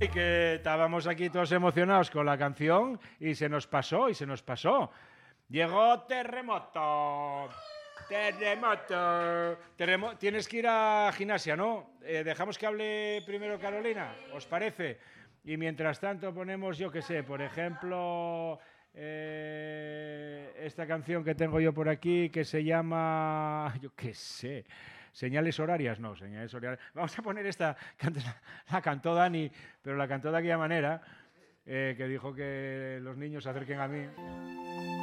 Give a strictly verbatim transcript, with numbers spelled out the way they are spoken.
y que estábamos aquí todos emocionados con la canción y se nos pasó, y se nos pasó. Llegó terremoto. Terremoto. Terremo Tienes que ir a gimnasia, ¿no? Eh, dejamos que hable primero Carolina, ¿os parece? Y mientras tanto ponemos, yo qué sé, por ejemplo, eh, esta canción que tengo yo por aquí que se llama, yo qué sé, Señales Horarias, no, Señales Horarias. Vamos a poner esta, la cantó Dani, pero la cantó de aquella manera, eh, que dijo que los niños se acerquen a mí.